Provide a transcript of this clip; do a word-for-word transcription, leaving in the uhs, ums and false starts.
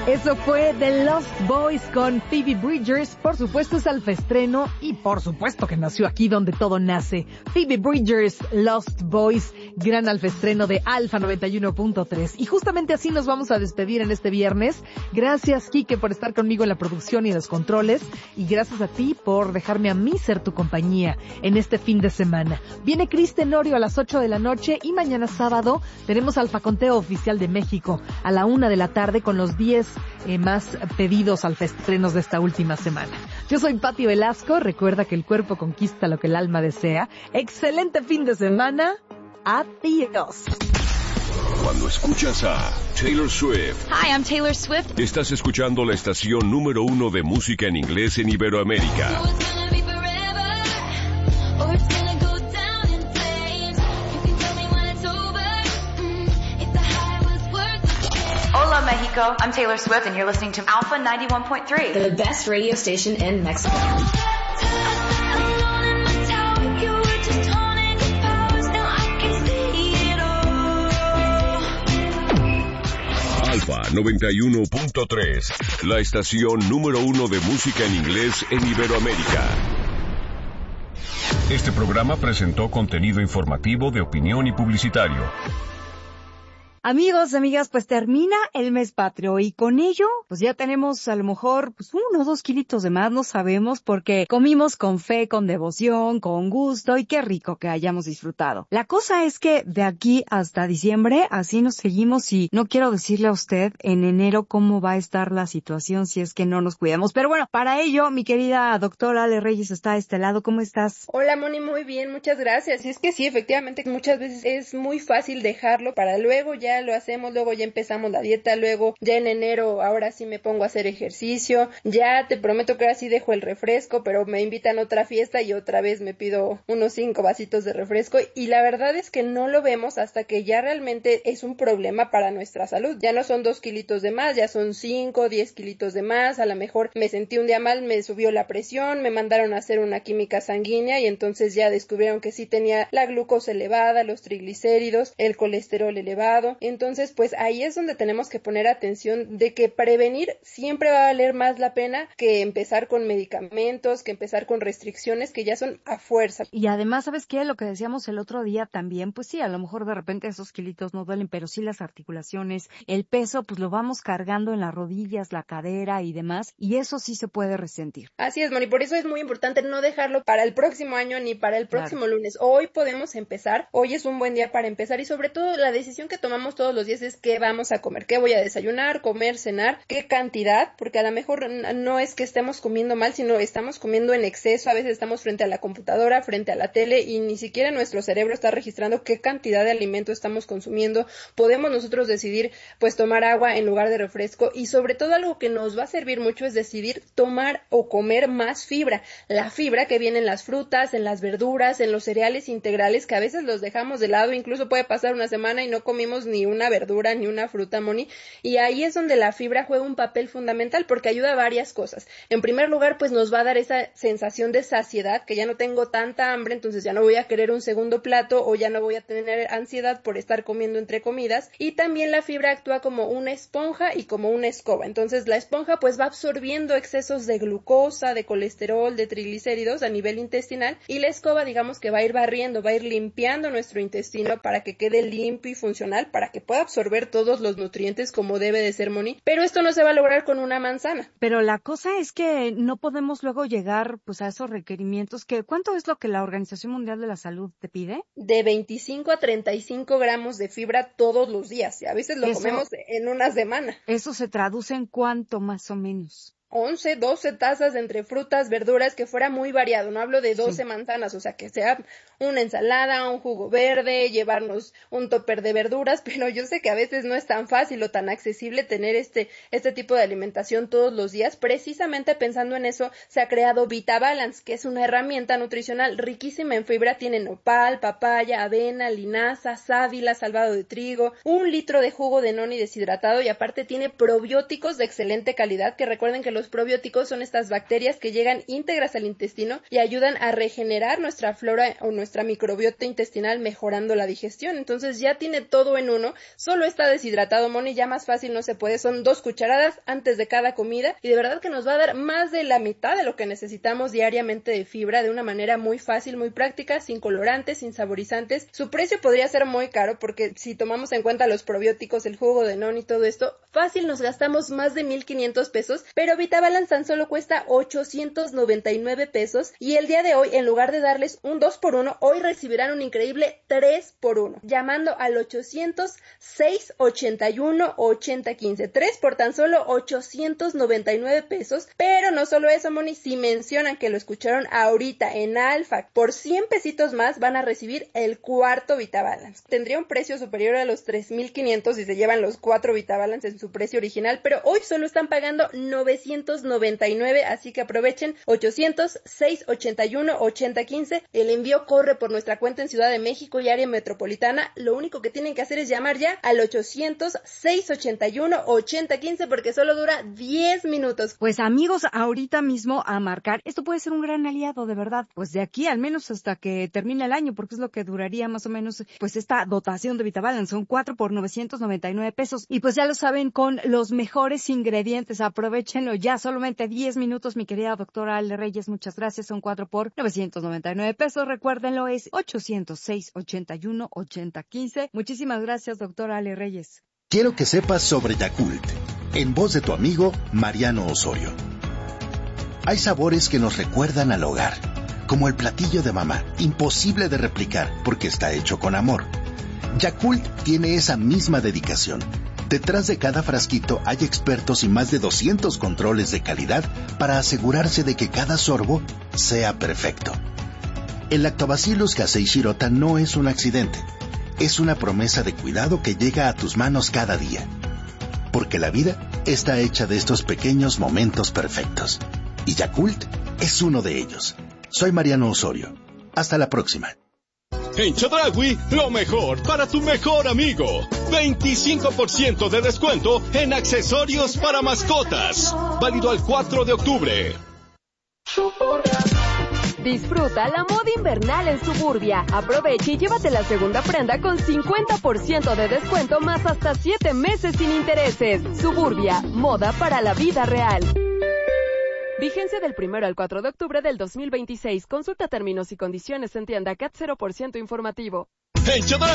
Eso fue The Lost Boys con Phoebe Bridgers. Por supuesto es alfaestreno y por supuesto que nació aquí donde todo nace. Phoebe Bridgers, Lost Boys, gran alfaestreno de Alfa noventa y uno punto tres. Y justamente así nos vamos a despedir en este viernes. Gracias, Quique, por estar conmigo en la producción y en los controles. Y gracias a ti por dejarme a mí ser tu compañía en este fin de semana. Viene Cris Tenorio a las ocho de la noche y mañana sábado tenemos Alfa Conteo Oficial de México a la una de la tarde con los diez Eh, más pedidos al festrenos de esta última semana. Yo soy Pati Velasco. Recuerda que el cuerpo conquista lo que el alma desea. Excelente fin de semana. Adiós. Cuando escuchas a Taylor Swift. Hi, I'm Taylor Swift. Estás escuchando la estación número uno de música en inglés en Iberoamérica. Hola, Mexico. I'm Taylor Swift, and you're listening to Alpha ninety-one point three, the best radio station in Mexico. Alfa noventa y uno punto tres, la estación número uno de música en inglés en Iberoamérica. Este programa presentó contenido informativo de opinión y publicitario. Amigos, amigas, pues termina el mes patrio y con ello, pues ya tenemos a lo mejor pues uno o dos kilitos de más, no sabemos, porque comimos con fe, con devoción, con gusto y qué rico que hayamos disfrutado. La cosa es que de aquí hasta diciembre así nos seguimos y no quiero decirle a usted en enero cómo va a estar la situación si es que no nos cuidamos. Pero bueno, para ello, mi querida doctora Ale Reyes está a este lado. ¿Cómo estás? Hola, Moni, muy bien, muchas gracias. Y es que sí, efectivamente, muchas veces es muy fácil dejarlo para luego ya lo hacemos, luego ya empezamos la dieta, luego ya en enero ahora sí me pongo a hacer ejercicio, ya te prometo que ahora sí dejo el refresco, pero me invitan a otra fiesta y otra vez me pido unos cinco vasitos de refresco y la verdad es que no lo vemos hasta que ya realmente es un problema para nuestra salud. Ya no son dos kilitos de más, ya son cinco, diez kilitos de más, a lo mejor me sentí un día mal, me subió la presión, me mandaron a hacer una química sanguínea y entonces ya descubrieron que sí tenía la glucosa elevada, los triglicéridos, el colesterol elevado. Entonces pues ahí es donde tenemos que poner atención de que prevenir siempre va a valer más la pena que empezar con medicamentos, que empezar con restricciones que ya son a fuerza. Y además, ¿sabes qué? Lo que decíamos el otro día también, pues sí, a lo mejor de repente esos kilitos no duelen, pero sí las articulaciones, el peso, pues lo vamos cargando en las rodillas, la cadera y demás, y eso sí se puede resentir. Así es, Moni, por eso es muy importante no dejarlo para el próximo año ni para el próximo claro. lunes. Hoy podemos empezar, hoy es un buen día para empezar y sobre todo la decisión que tomamos todos los días es qué vamos a comer, qué voy a desayunar, comer, cenar, qué cantidad, porque a lo mejor no es que estemos comiendo mal, sino estamos comiendo en exceso, a veces estamos frente a la computadora, frente a la tele y ni siquiera nuestro cerebro está registrando qué cantidad de alimento estamos consumiendo. Podemos nosotros decidir pues tomar agua en lugar de refresco y sobre todo algo que nos va a servir mucho es decidir tomar o comer más fibra, la fibra que viene en las frutas, en las verduras, en los cereales integrales que a veces los dejamos de lado, incluso puede pasar una semana y no comimos ni una verdura ni una fruta, Moni, y ahí es donde la fibra juega un papel fundamental porque ayuda a varias cosas. En primer lugar, pues nos va a dar esa sensación de saciedad, que ya no tengo tanta hambre, entonces ya no voy a querer un segundo plato o ya no voy a tener ansiedad por estar comiendo entre comidas, y también la fibra actúa como una esponja y como una escoba, entonces la esponja pues va absorbiendo excesos de glucosa, de colesterol, de triglicéridos a nivel intestinal y la escoba digamos que va a ir barriendo, va a ir limpiando nuestro intestino para que quede limpio y funcional, para que pueda absorber todos los nutrientes como debe de ser, Moni, pero esto no se va a lograr con una manzana. Pero la cosa es que no podemos luego llegar pues a esos requerimientos que ¿cuánto es lo que la Organización Mundial de la Salud te pide? De veinticinco a treinta y cinco gramos de fibra todos los días y a veces lo eso, comemos en una semana. ¿Eso se traduce en cuánto más o menos? once, doce tazas entre frutas, verduras, que fuera muy variado, no hablo de doce sí. manzanas, o sea, que sea una ensalada, un jugo verde, llevarnos un tupper de verduras, pero yo sé que a veces no es tan fácil o tan accesible tener este, este tipo de alimentación todos los días. Precisamente pensando en eso, se ha creado VitaBalance, que es una herramienta nutricional riquísima en fibra, tiene nopal, papaya, avena, linaza, sábila, salvado de trigo, un litro de jugo de noni deshidratado y aparte tiene probióticos de excelente calidad, que recuerden que los Los probióticos son estas bacterias que llegan íntegras al intestino y ayudan a regenerar nuestra flora o nuestra nuestra microbiota intestinal, mejorando la digestión. Entonces ya tiene todo en uno, solo está deshidratado, Moni, ya más fácil no se puede, son dos cucharadas antes de cada comida y de verdad que nos va a dar más de la mitad de lo que necesitamos diariamente de fibra de una manera muy fácil, muy práctica, sin colorantes, sin saborizantes. Su precio podría ser muy caro porque si tomamos en cuenta los probióticos, el jugo de non y todo esto, fácil nos gastamos más de mil quinientos pesos, pero VitaBalance tan solo cuesta ochocientos noventa y nueve pesos y el día de hoy, en lugar de darles un dos por uno, hoy recibirán un increíble tres por uno, llamando al ochocientos seis ochenta y uno ochenta quince, tres por tan solo ochocientos noventa y nueve pesos, pero no solo eso, Moni, si mencionan que lo escucharon ahorita en Alfa, por cien pesitos más van a recibir el cuarto VitaBalance. Tendría un precio superior a los tres mil quinientos si se llevan los cuatro VitaBalance en su precio original, pero hoy solo están pagando novecientos noventa y nueve, así que aprovechen ochocientos seis ochenta y uno ochenta quince. El envío corre por nuestra cuenta en Ciudad de México y área metropolitana. Lo único que tienen que hacer es llamar ya al ochocientos seis ochenta y uno ochenta quince porque solo dura diez minutos. Pues amigos, ahorita mismo a marcar. Esto puede ser un gran aliado, de verdad. Pues de aquí al menos hasta que termine el año, porque es lo que duraría más o menos pues esta dotación de VitaBalance. Son cuatro por novecientos noventa y nueve pesos. Y pues ya lo saben, con los mejores ingredientes. Aprovechenlo ya, solamente diez minutos, mi querida doctora Ale Reyes. Muchas gracias. Son cuatro por novecientos noventa y nueve pesos. Recuérdenlo, es ochocientos seis ochenta y uno ochenta quince. Muchísimas gracias, doctora Ale Reyes. Quiero que sepas sobre Yakult, en voz de tu amigo Mariano Osorio. Hay sabores que nos recuerdan al hogar, como el platillo de mamá, imposible de replicar porque está hecho con amor. Yakult tiene esa misma dedicación. Detrás de cada frasquito hay expertos y más de doscientos controles de calidad para asegurarse de que cada sorbo sea perfecto. El Lactobacillus casei shirota no es un accidente. Es una promesa de cuidado que llega a tus manos cada día. Porque la vida está hecha de estos pequeños momentos perfectos. Y Yakult es uno de ellos. Soy Mariano Osorio. Hasta la próxima. En Chedraui, lo mejor para tu mejor amigo. veinticinco por ciento de descuento en accesorios para mascotas. Válido al cuatro de octubre. Disfruta la moda invernal en Suburbia. Aprovecha y llévate la segunda prenda con cincuenta por ciento de descuento más hasta siete meses sin intereses. Suburbia, moda para la vida real. Vigencia del primero al cuatro de octubre del dos mil veintiséis. Consulta términos y condiciones en tienda C A T cero por ciento informativo. En Chedraui.